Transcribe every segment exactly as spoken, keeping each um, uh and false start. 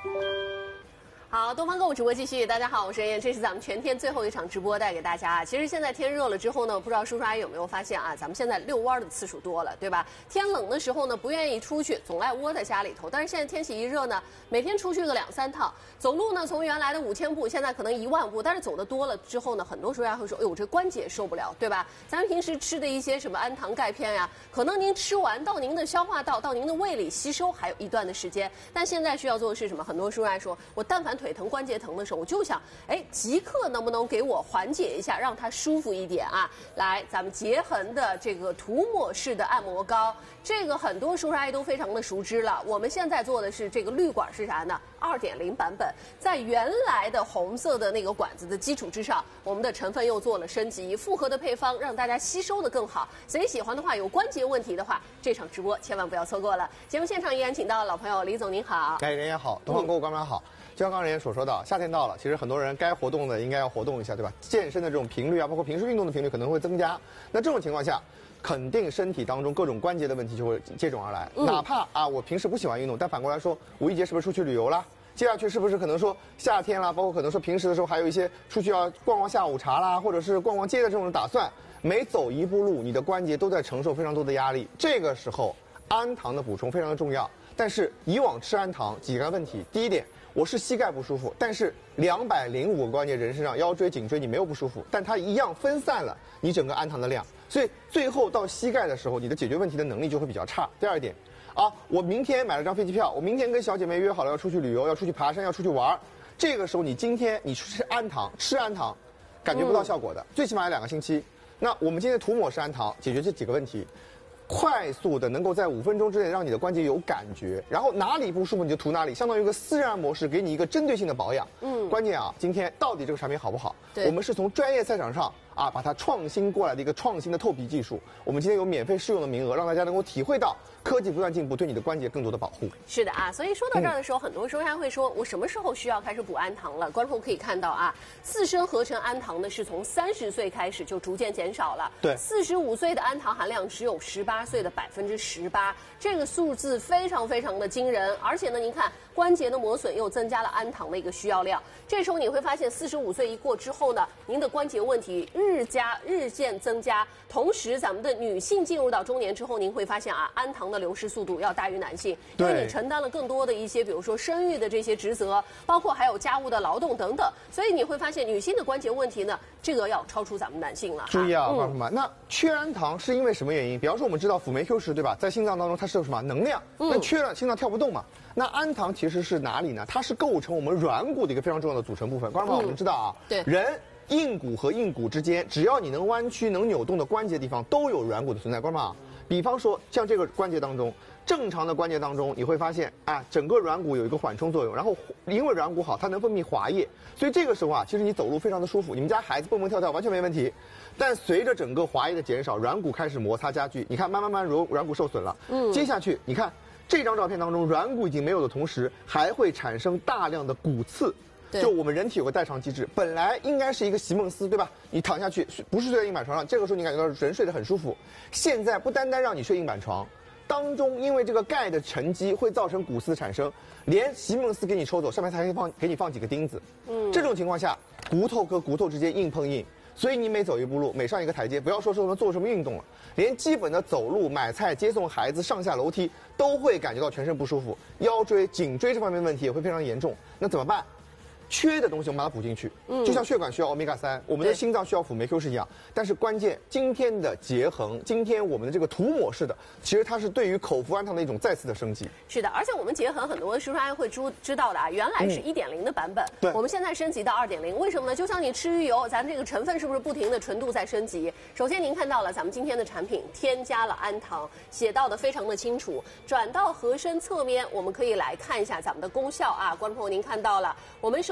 好，东方购物直播继续。大家好，我是任燕，这是咱们全天最后一场直播带给大家啊。其实现在天热了之后呢，不知道叔叔阿姨有没有发现啊，咱们现在遛弯的次数多了，对吧？天冷的时候呢，不愿意出去，总爱窝在家里头。但是现在天气一热呢，每天出去个两三趟，走路呢从原来的五千步，现在可能一万步。但是走得多了之后呢，很多叔叔阿姨会说，哎呦，我这关节受不了，对吧？咱们平时吃的一些什么氨糖钙片呀、啊，可能您吃完到您的消化道到您的胃里吸收还有一段的时间。但现在需要做的是什么？很多叔叔阿姨说，我但凡腿疼、关节疼的时候，我就想，哎，即刻能不能给我缓解一下，让它舒服一点啊？来，咱们洁恒的这个涂抹式的按摩膏，这个很多叔叔阿姨都非常的熟知了。我们现在做的是这个滤管是啥呢？ 二点零 版本，在原来的红色的那个管子的基础之上，我们的成分又做了升级，复合的配方让大家吸收的更好。谁喜欢的话，有关节问题的话，这场直播千万不要错过了。节目现场依然请到老朋友李总，您好。 哎，人也好，东方购物官网好。嗯 就像刚才人所说的，夏天到了，其实很多人该活动的应该要活动一下，对吧？健身的这种频率啊，包括平时运动的频率可能会增加。那这种情况下，肯定身体当中各种关节的问题就会接踵而来。嗯、哪怕啊，我平时不喜欢运动，但反过来说，五一节是不是出去旅游啦？接下去是不是可能说夏天啦，包括可能说平时的时候还有一些出去要逛逛下午茶啦，或者是逛逛街的这种打算，每走一步路，你的关节都在承受非常多的压力。这个时候，氨糖的补充非常的重要。但是以往吃氨糖几个问题，第一点。 我是膝盖不舒服，但是两百零五个关节人身上，腰椎、颈椎你没有不舒服，但它一样分散了你整个氨糖的量，所以最后到膝盖的时候，你的解决问题的能力就会比较差。第二点，啊，我明天买了张飞机票，我明天跟小姐妹约好了要出去旅游，要出去爬山，要出去玩，这个时候你今天你吃氨糖，吃氨糖，感觉不到效果的，嗯、最起码要两个星期。那我们今天涂抹式氨糖解决这几个问题。 快速的能够在五分钟之内让你的关节有感觉，然后哪里不舒服你就涂哪里，相当于一个私人按摩师，给你一个针对性的保养。嗯，关键啊，今天到底这个产品好不好？对，我们是从专业赛场上啊把它创新过来的一个创新的透皮技术。我们今天有免费试用的名额，让大家能够体会到科技不断进步对你的关节更多的保护。是的啊，所以说到这儿的时候，嗯、很多时候还会说，我什么时候需要开始补氨糖了？观众可以看到啊，自身合成氨糖呢是从三十岁开始就逐渐减少了。对，四十五岁的氨糖含量只有十八岁的百分之十八，这个数字非常非常的惊人。而且呢，您看关节的磨损又增加了氨糖的一个需要量。这时候你会发现，四十五岁一过之后呢，您的关节问题日加日渐增加。同时，咱们的女性进入到中年之后，您会发现啊，氨糖的流失速度要大于男性，因为你承担了更多的一些，比如说生育的这些职责，包括还有家务的劳动等等。所以你会发现，女性的关节问题呢，这个要超出咱们男性了。 注意啊，朋友们，那缺氨糖是因为什么原因？比方说，我们知道辅酶 Q 十对吧，在心脏当中它是有什么能量？那缺了，心脏跳不动嘛。那氨糖其实是哪里呢？它是构成我们软骨的一个非常重要的组成部分。观众朋友，我们知道啊，对人。 硬骨和硬骨之间，只要你能弯曲、能扭动的关节地方，都有软骨的存在。观众朋友，比方说像这个关节当中，正常的关节当中，你会发现啊，整个软骨有一个缓冲作用，然后因为软骨好，它能分泌滑液，所以这个时候啊，其实你走路非常的舒服。你们家孩子蹦蹦跳跳完全没问题，但随着整个滑液的减少，软骨开始摩擦加剧，你看慢慢慢软软骨受损了。嗯，接下去你看这张照片当中，软骨已经没有的同时，还会产生大量的骨刺。 就我们人体有个代偿机制，本来应该是一个席梦思，对吧？你躺下去不是睡在硬板床上，这个时候你感觉到人睡得很舒服。现在不单单让你睡硬板床，当中因为这个钙的沉积会造成骨刺产生，连席梦思给你抽走，上面还可以放给你放几个钉子。嗯，这种情况下，骨头和骨头之间硬碰硬，所以你每走一步路，每上一个台阶，不要说说我们做什么运动了，连基本的走路、买菜、接送孩子、上下楼梯都会感觉到全身不舒服，腰椎、颈椎这方面问题也会非常严重。那怎么办？ 缺的东西我们把它补进去，嗯，就像血管需要欧米伽三，我们的心脏需要辅酶 Q 十一样。但是关键，今天的洁恒，今天我们的这个涂抹式的，其实它是对于口服氨糖的一种再次的升级。是的，而且我们洁恒很多叔叔阿姨会知知道的啊，原来是一点零的版本，对、嗯，我们现在升级到二点零，为什么呢？就像你吃鱼油，咱这个成分是不是不停的纯度在升级？首先您看到了咱们今天的产品添加了氨糖，写到的非常的清楚。转到盒身侧面，我们可以来看一下咱们的功效啊，观众朋友您看到了，我们首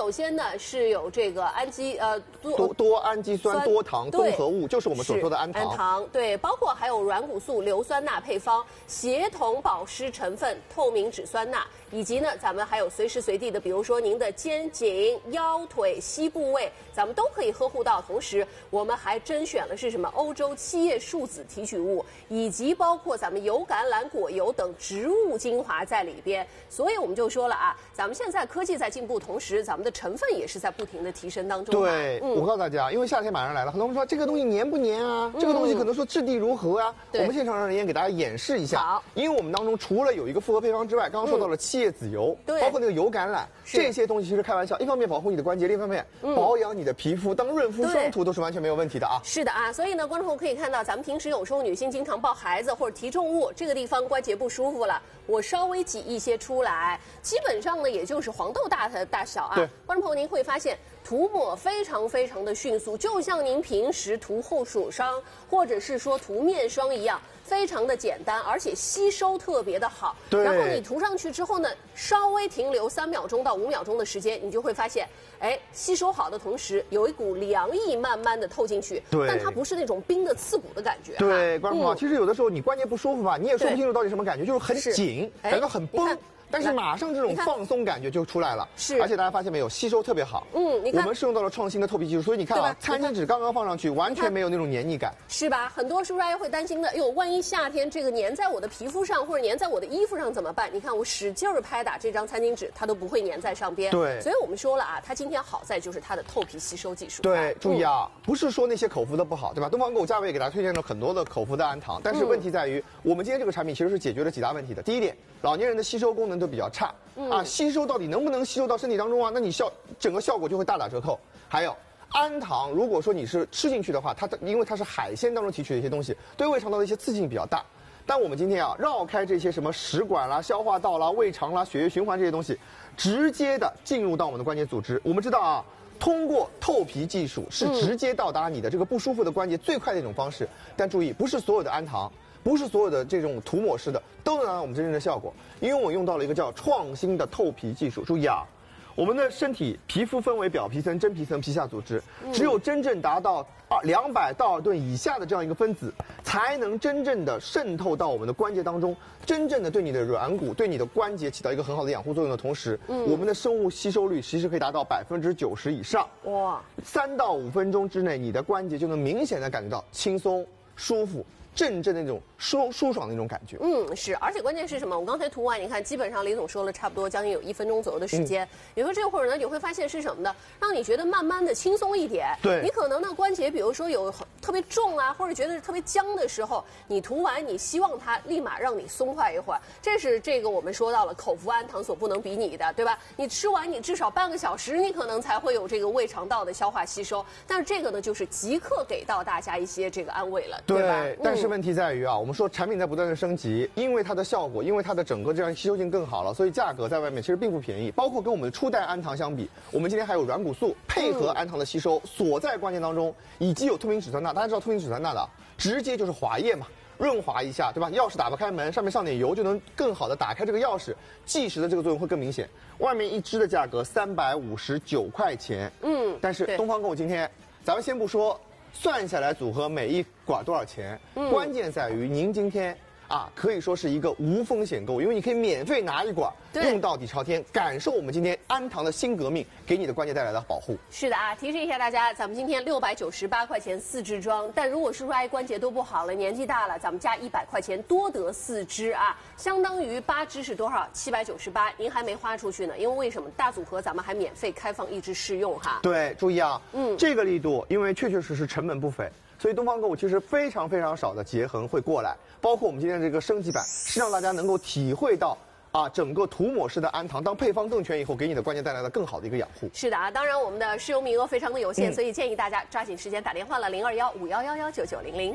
首先呢是有这个氨基呃多多氨基酸多糖综合物，就是我们所说的氨糖。 氨糖对，包括还有软骨素、硫酸钠配方、协同保湿成分、透明质酸钠，以及呢咱们还有随时随地的，比如说您的肩颈、腰腿、膝部位，咱们都可以呵护到。同时，我们还甄选了是什么欧洲七叶树脂提取物，以及包括咱们油橄榄果油等植物精华在里边。所以我们就说了啊，咱们现在科技在进步，同时咱们的成分也是在不停的提升当中。 对，嗯、我告诉大家，因为夏天马上来了，很多人说这个东西黏不黏啊？嗯、这个东西可能说质地如何啊？我们现场让人员给大家演示一下。好，因为我们当中除了有一个复合配方之外，刚刚说到了七叶籽油，对、嗯，包括那个油橄榄，这些东西其实开玩笑，一方面保护你的关节，另一方面、嗯、保养你的皮肤，当润肤霜涂都是完全没有问题的啊。 是的啊，所以呢，观众朋友可以看到，咱们平时有时候女性经常抱孩子或者提重物，这个地方关节不舒服了，我稍微挤一些出来，基本上呢也就是黄豆大的大小啊。对，观众朋友您会发现涂抹非常非常的迅速，就像您平时涂后手霜或者是说涂面霜一样。非常的简单，而且吸收特别的好。对。然后你涂上去之后呢，稍微停留三秒钟到五秒钟的时间，你就会发现，哎，吸收好的同时，有一股凉意慢慢的透进去。对。但它不是那种冰的刺骨的感觉。 对，观众朋友，其实有的时候你关节不舒服吧，你也说不清楚到底什么感觉，就是很紧，感觉很绷。但是马上这种放松感觉就出来了，是，而且大家发现没有，吸收特别好。嗯，你看，我们是用到了创新的透皮技术，所以你看啊，餐巾纸刚刚放上去，完全没有那种黏腻感， 是吧？很多叔叔阿姨会担心的，哟，万一夏天这个粘在我的皮肤上或者粘在我的衣服上怎么办？你看我使劲儿拍打这张餐巾纸，它都不会粘在上边。对，所以我们说了啊，它今天好在就是它的透皮吸收技术。 对，注意啊，不是说那些口服的不好，对吧？东方狗价位给大家推荐了很多的口服的氨糖，但是问题在于，我们今天这个产品其实是解决了几大问题的。第一点，老年人的吸收功能都比较差。啊，吸收到底能不能吸收到身体当中啊？那你效整个效果就会大打折扣。还有氨糖，如果说你是吃进去的话，它因为它是海鲜当中提取的一些东西，对胃肠道的一些刺激性比较大。但我们今天啊，绕开这些什么食管啦、消化道啦、胃肠啦、血液循环这些东西，直接的进入到我们的关节组织。我们知道啊，通过透皮技术是直接到达你的这个不舒服的关节最快的一种方式。但注意，不是所有的氨糖。不是所有的这种涂抹式的都能达到我们真正的效果，因为我用到了一个叫创新的透皮技术。注意啊，我们的身体皮肤分为表皮层、真皮层、皮下组织，只有真正达到二两百道尔顿以下的这样一个分子，才能真正的渗透到我们的关节当中，真正的对你的软骨、对你的关节起到一个很好的养护作用的同时，嗯、我们的生物吸收率其实可以达到百分之九十以上。哇！三到五分钟之内，你的关节就能明显的感觉到轻松、舒服。阵阵的那种舒舒爽的那种感觉， 嗯，是，而且关键是什么？我刚才涂完，你看，基本上李总说了，差不多将近有一分钟左右的时间。嗯、你说这会儿呢，你会发现是什么呢？让你觉得慢慢的轻松一点。对，你可能呢关节，比如说有特别重啊，或者觉得特别僵的时候，你涂完，你希望它立马让你松快一会儿。这是这个我们说到了口服氨糖所不能比拟的，对吧？你吃完，你至少半个小时，你可能才会有这个胃肠道的消化吸收。但是这个呢，就是即刻给到大家一些这个安慰了，对吧？ 对，但是。问题在于啊，我们说产品在不断的升级，因为它的效果，因为它的整个这样吸收性更好了，所以价格在外面其实并不便宜。包括跟我们的初代氨糖相比，我们今天还有软骨素配合氨糖的吸收，锁在关节当中，以及有透明质酸钠。大家知道透明质酸钠的，直接就是滑液嘛，润滑一下，对吧？钥匙打不开门，上面上点油就能更好的打开这个钥匙，计时的这个作用会更明显。外面一支的价格三百五十九块钱，嗯，但是东方购物今天，咱们先不说。算下来组合每一管多少钱？嗯、关键在于您今天啊，可以说是一个无风险购物，因为你可以免费拿一管，用到底朝天，感受我们今天氨糖的新革命给你的关节带来的保护。 是的啊，提示一下大家，咱们今天六百九十八块钱四支装，但如果叔叔阿姨关节都不好了，年纪大了，咱们加一百块钱多得四支啊，相当于八支是多少？七百九十八，您还没花出去呢，因为为什么？大组合咱们还免费开放一支试用哈。 对，注意啊，嗯，这个力度，因为确确实实成本不菲。所以东方购物其实非常非常少的结痕会过来，包括我们今天这个升级版，是让大家能够体会到啊整个涂抹式的氨糖，当配方更全以后，给你的关节带来了更好的一个养护。 是的啊，当然我们的试用名额非常的有限，嗯、所以建议大家抓紧时间打电话了零二幺五幺幺幺九九零零。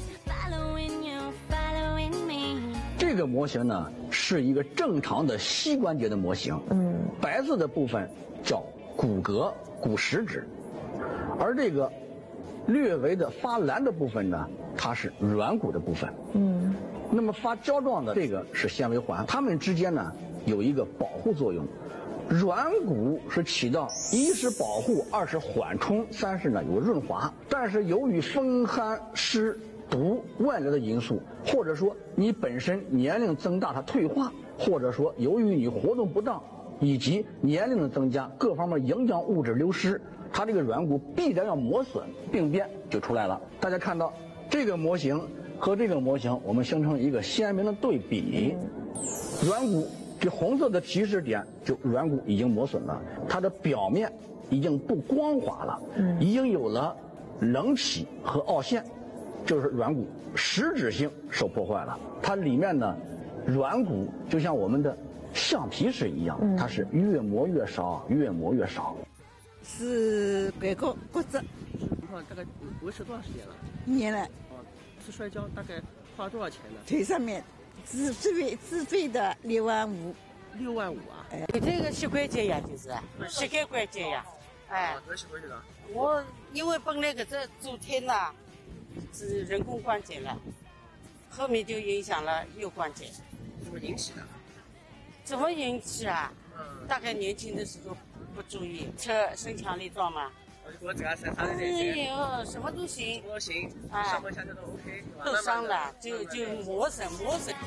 这个模型呢是一个正常的膝关节的模型，嗯，白色的部分叫骨骼骨实质，而这个。略微的发蓝的部分呢，它是软骨的部分。嗯，那么发胶状的这个是纤维环，它们之间呢有一个保护作用。 软骨是起到一是保护，二是缓冲，三是呢有润滑。但是由于风寒湿毒外来的因素，或者说你本身年龄增大它退化，或者说由于你活动不当以及年龄的增加，各方面营养物质流失，它这个软骨必然要磨损，病变就出来了。大家看到这个模型和这个模型，我们形成一个鲜明的对比。软骨这红色的提示点，就软骨已经磨损了，它的表面已经不光滑了，已经有了隆起和凹陷，就是软骨实质性受破坏了。它里面呢，软骨就像我们的橡皮是一样，它是越磨越少，越磨越少。 是拐骨骨折， 情况大概维持多长时间了？ 一年了。 哦，是摔跤，大概花了多少钱呢？ 腿上面自自费自费的六万五。 六万五啊！ 哎，这个膝关节呀，就是膝盖关节呀。哎， 怎么膝关节的？ 我因为本来个这昨天呐是人工关节了，后面就影响了右关节。 怎么引起的？ 怎么引起啊？ 嗯， 大概年轻的时候不注意，吃身强力壮嘛。 我这个身上的这哎些， 呦，什么都行， 我行， 哎上班下课都 OK， 都伤了，就就磨损磨损。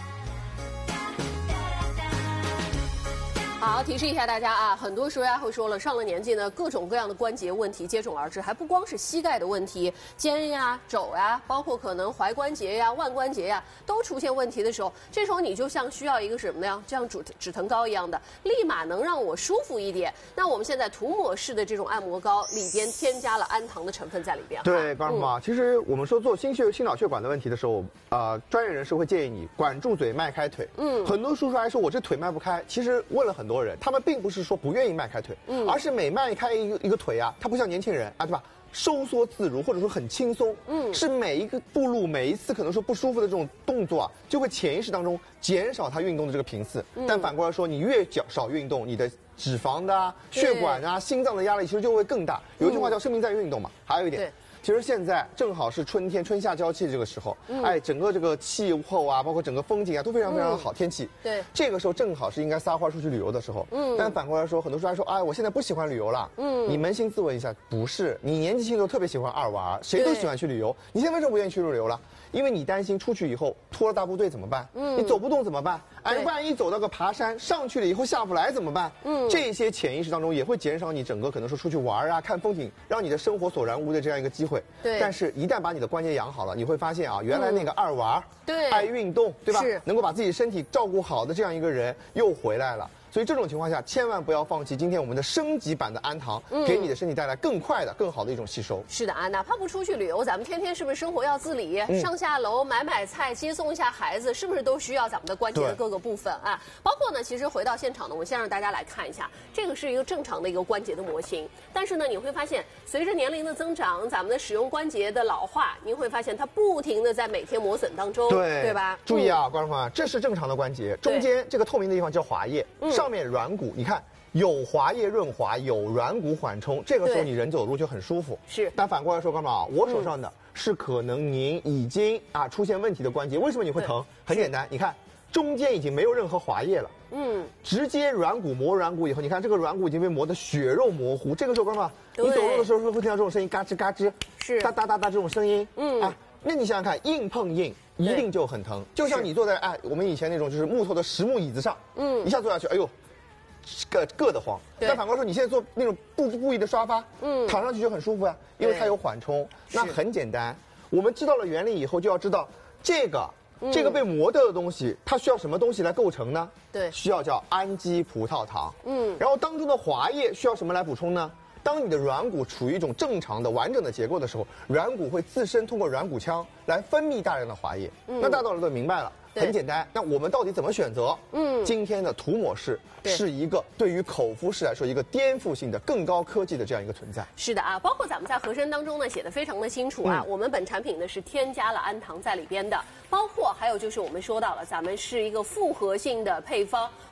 好，提示一下大家啊，很多时候呀会说了，上了年纪呢，各种各样的关节问题接踵而至，还不光是膝盖的问题，肩呀、肘呀，包括可能踝关节呀、腕关节呀，都出现问题的时候，这时候你就像需要一个什么呀，像止止疼膏一样的，立马能让我舒服一点。那我们现在涂抹式的这种按摩膏里边添加了氨糖的成分在里边。 对，观众朋友，其实我们说做心血心脑血管的问题的时候，呃，专业人士会建议你管住嘴，迈开腿。嗯，很多叔叔还说我这腿迈不开，其实问了很多人，他们并不是说不愿意迈开腿，嗯，而是每迈开一个一个腿啊，他不像年轻人啊，对吧？收缩自如，或者说很轻松，嗯，是每一个步路，每一次可能说不舒服的这种动作啊，就会潜意识当中减少他运动的这个频次。嗯、但反过来说，你越少运动，你的脂肪的啊、血管啊、心脏的压力其实就会更大。有一句话叫“生命在于运动”嘛。还有一点。其实现在正好是春天，春夏交际这个时候，嗯、哎，整个这个气候啊，包括整个风景啊，都非常非常的好，嗯、天气。对，这个时候正好是应该撒欢出去旅游的时候。嗯，但反过来说，很多叔叔还说，哎，我现在不喜欢旅游了。嗯，你扪心自问一下，不是你年纪轻的时候特别喜欢二娃，谁都喜欢去旅游，你现在为什么不愿意去旅游了？因为你担心出去以后拖了大部队怎么办？嗯，你走不动怎么办？哎，万一走到个爬山上去了以后下不来怎么办？嗯，这些潜意识当中也会减少你整个可能说出去玩啊、看风景，让你的生活索然无味的这样一个机会。对，但是一旦把你的关节养好了，你会发现啊，原来那个二娃，对，爱运动，对吧？是，能够把自己身体照顾好的这样一个人又回来了。所以这种情况下，千万不要放弃今天我们的升级版的氨糖，嗯、给你的身体带来更快的、更好的一种吸收。 是的啊，哪怕不出去旅游，咱们天天是不是生活要自理？嗯、上下楼买买菜、接送一下孩子，是不是都需要咱们的关节的各个部分啊？包括呢，其实回到现场呢，我先让大家来看一下，这个是一个正常的一个关节的模型。但是呢，你会发现，随着年龄的增长，咱们的使用关节的老化，您会发现它不停的在每天磨损当中，对对吧？ 注意啊，观众朋友，这是正常的关节，中间这个透明的地方叫滑液，嗯、上面软骨，你看有滑液润滑，有软骨缓冲，这个时候你人走路就很舒服。是，但反过来说，干嘛？我手上的是可能您已经啊出现问题的关节，为什么你会疼？很简单，你看中间已经没有任何滑液了。嗯，直接软骨磨软骨以后，你看这个软骨已经被磨得血肉模糊。这个时候干嘛？你走路的时候会听到这种声音，嘎吱嘎吱，是哒哒哒哒这种声音。嗯啊，那你想想看，硬碰硬一定就很疼。就像你坐在哎我们以前那种就是木头的实木椅子上，嗯，一下坐下去，哎呦。硌硌得慌，但反过来说，你现在坐那种布布艺的沙发，嗯，躺上去就很舒服呀，因为它有缓冲。那很简单，我们知道了原理以后，就要知道这个、嗯、这个被磨掉的东西，它需要什么东西来构成呢？对，需要叫氨基葡萄糖。嗯，然后当中的滑液需要什么来补充呢？当你的软骨处于一种正常的完整的结构的时候，软骨会自身通过软骨腔来分泌大量的滑液。嗯、那大道理都明白了。很简单，那我们到底怎么选择？嗯，今天的涂抹式是一个对于口服式来说一个颠覆性的、更高科技的这样一个存在。 是的啊，包括咱们在盒身当中呢写的非常的清楚啊，嗯、我们本产品呢是添加了氨糖在里边的，包括还有就是我们说到了，咱们是一个复合性的配方，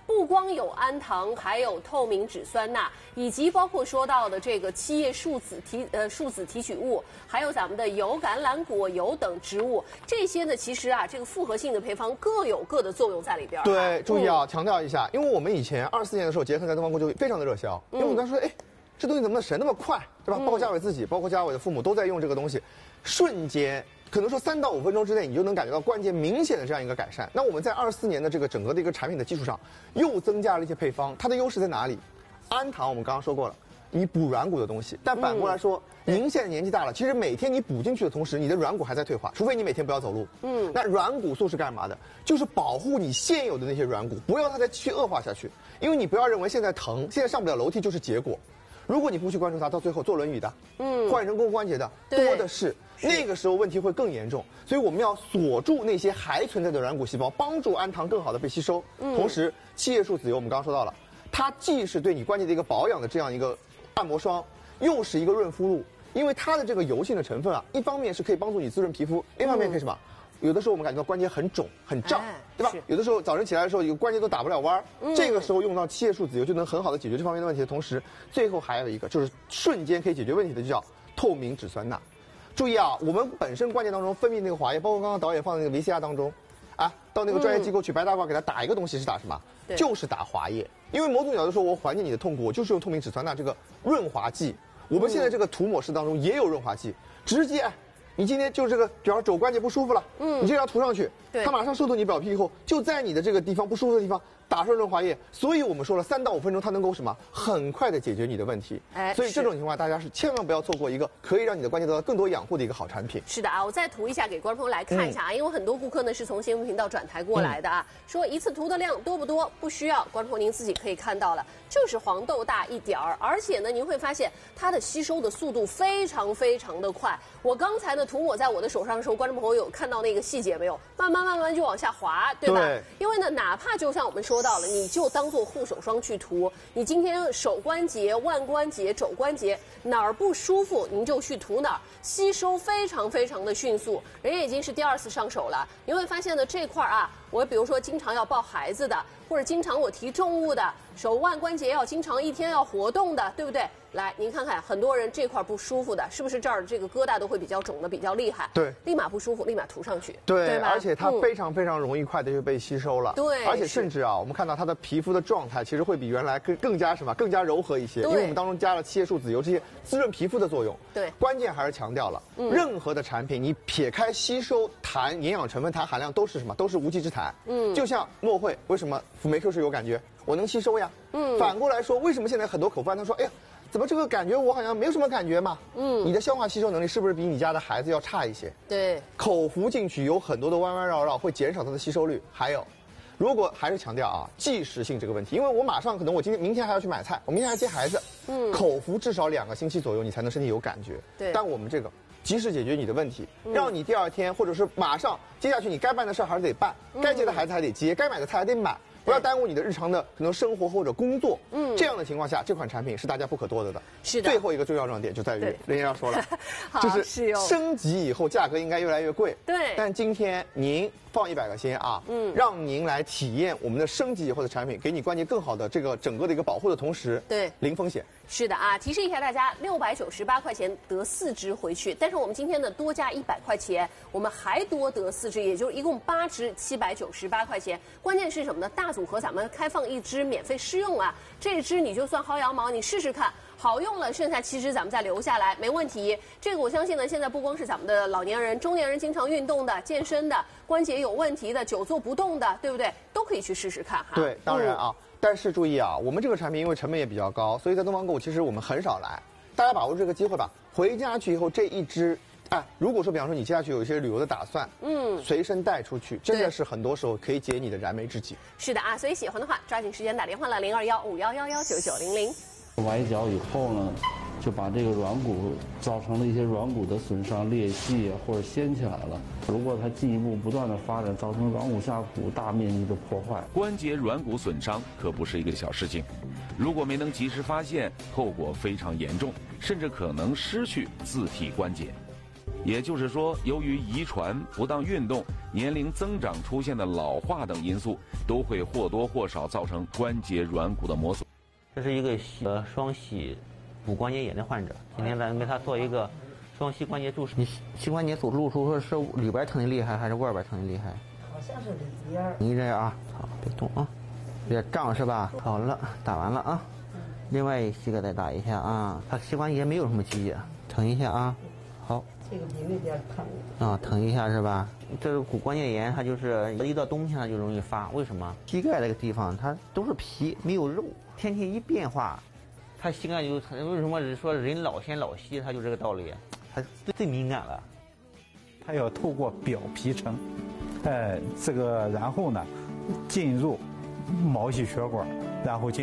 不光有氨糖，还有透明质酸钠，以及包括说到的这个七叶树脂提呃树脂提取物，还有咱们的油橄榄果油等植物，这些呢其实啊这个复合性的配方各有各的作用在里边。 对，注意啊， 嗯、 强调一下，因为我们以前二四年的时候，捷克在东方购就非常的热销，因为我们当时说，哎，这东西怎么能神那么快，对吧？包括嘉伟自己，包括嘉伟的父母都在用这个东西，瞬间。可能说三到五分钟之内，你就能感觉到关节明显的这样一个改善。那我们在二四年的这个整个的一个产品的基础上，又增加了一些配方，它的优势在哪里？氨糖我们刚刚说过了，你补软骨的东西。但反过来说，嗯、您现在年纪大了，其实每天你补进去的同时，你的软骨还在退化，除非你每天不要走路。嗯，那软骨素是干嘛的？就是保护你现有的那些软骨，不要它再继续恶化下去。因为你不要认为现在疼，现在上不了楼梯就是结果。如果你不去关注它，到最后坐轮椅的，嗯，换人工关节的多的是。那个时候问题会更严重，所以我们要锁住那些还存在的软骨细胞，帮助氨糖更好的被吸收。嗯、同时，七叶树籽油我们刚刚说到了，它既是对你关节的一个保养的这样一个按摩霜，又是一个润肤露，因为它的这个油性的成分啊，一方面是可以帮助你滋润皮肤，另一方面可以什么？有的时候我们感觉到关节很肿、很胀，哎、对吧？有的时候早晨起来的时候，有关节都打不了弯儿，嗯、这个时候用到七叶树籽油就能很好的解决这方面的问题的同时，最后还有一个就是瞬间可以解决问题的，就叫透明质酸钠。注意啊，我们本身关节当中分泌那个滑液，包括刚刚导演放的那个 V C R 当中，啊，到那个专业机构去白大褂给他打一个东西是打什么？嗯、就是打滑液。因为某种角度说，我缓解你的痛苦，我就是用透明质酸钠这个润滑剂。我们现在这个涂抹式当中也有润滑剂，直接，你今天就是这个，比方说肘关节不舒服了，嗯，你这样涂上去，它马上受到你表皮以后，就在你的这个地方不舒服的地方打上润滑液，所以我们说了三到五分钟，它能够什么很快的解决你的问题。哎，所以这种情况大家是千万不要错过一个可以让你的关节得到更多养护的一个好产品。 是的啊，我再涂一下给观众朋友来看一下啊，嗯、因为很多顾客呢是从新闻频道转台过来的啊，嗯、说一次涂的量多不多？不需要，观众朋友您自己可以看到了，就是黄豆大一点儿，而且呢您会发现它的吸收的速度非常非常的快。我刚才呢涂抹在我的手上的时候，观众朋友有看到那个细节没有？慢慢慢慢就往下滑，对吧？对。因为呢，哪怕就像我们说到了，你就当做护手霜去涂。你今天手关节、腕关节、肘关节哪儿不舒服，您就去涂哪儿，吸收非常非常的迅速。人家已经是第二次上手了，你会发现呢这块啊，我比如说经常要抱孩子的，或者经常我提重物的，手腕关节要经常一天要活动的，对不对？来，您看看，很多人这块不舒服的，是不是这儿这个疙瘩都会比较肿的比较厉害？ 对， 立马不舒服，立马涂上去。 对， 对吧？ 而且它非常非常容易快的就被吸收了。 对， 而且甚至啊，我们看到它的皮肤的状态其实会比原来更更加什么，更加柔和一些，因为我们当中加了七叶树籽油这些滋润皮肤的作用。 对， 关键还是强调了，嗯、任何的产品你撇开吸收痰、营养成分、痰含量都是什么？都是无稽之谈。嗯，就像莫慧，为什么辅酶 Q 十有感觉？我能吸收呀。嗯，反过来说，为什么现在很多口饭他说，哎呀，怎么这个感觉我好像没有什么感觉嘛？嗯，你的消化吸收能力是不是比你家的孩子要差一些？ 对， 口服进去有很多的弯弯绕绕，会减少它的吸收率。还有，如果还是强调啊，即时性这个问题，因为我马上可能我今天明天还要去买菜，我明天还接孩子，嗯，口服至少两个星期左右你才能身体有感觉。 对， 但我们这个及时解决你的问题，让你第二天或者是马上接下去你该办的事儿还是得办，该接的孩子还得接，该买的菜还得买。不要耽误你的日常的可能生活或者工作，嗯，这样的情况下，这款产品是大家不可多得的。 是的。 最后一个重要重点就在于，人家要说了，就是升级以后价格应该越来越贵。 对。 但今天您放一百个心啊，嗯，让您来体验我们的升级以后的产品，给你关节更好的这个整个的一个保护的同时， 对， 零风险。 是的啊，提示一下大家，六百九十八块钱得四支回去，但是我们今天呢多加一百块钱，我们还多得四支，也就是一共八支，七百九十八块钱。关键是什么呢？大组合咱们开放一支免费试用啊，这一支你就算薅羊毛，你试试看。好用了，剩下七支咱们再留下来，没问题。这个我相信呢，现在不光是咱们的老年人、中年人经常运动的、健身的、关节有问题的、久坐不动的，对不对？都可以去试试看哈。 对，当然啊，嗯、但是注意啊，我们这个产品因为成本也比较高，所以在东方购物其实我们很少来。大家把握这个机会吧，回家去以后这一支，哎，如果说比方说你接下去有一些旅游的打算，嗯，随身带出去，真的是很多时候可以解你的燃眉之急。 是的啊，所以喜欢的话，抓紧时间打电话了零二幺五幺幺幺九九零零。 崴脚以后呢，就把这个软骨造成了一些软骨的损伤、裂隙或者掀起来了。如果它进一步不断的发展，造成软骨下骨大面积的破坏， 关节软骨损伤可不是一个小事情。如果没能及时发现，后果非常严重，甚至可能失去自体关节。 也就是说，由于遗传、不当运动、年龄增长出现的老化等因素，都会或多或少造成关节软骨的磨损。 这是一个呃双膝骨关节炎的患者，今天咱给他做一个双膝关节注射。你膝关节手术术是里边疼的厉害还是外边疼的厉害？ 好像是里边。 你这样啊，好，别动啊，别胀是吧？好了，打完了啊。另外一膝盖再打一下啊，他膝关节没有什么积液，疼一下啊。好。 这个比那边疼。 啊，疼一下是吧？这个骨关节炎它就是一到冬天它就容易发，为什么？膝盖这个地方它都是皮没有肉，天气一变化，它膝盖就为什么说人老先老稀，它就这个道理，它最最敏感了。 它要透过表皮层，呃，这个然后呢，进入毛细血管，然后进。